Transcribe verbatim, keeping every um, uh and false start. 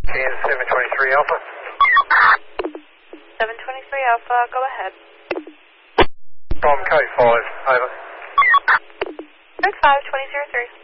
Kansas seven twenty-three Alpha. seven twenty-three Alpha, go ahead. From code five, over. Code five, twenty oh three.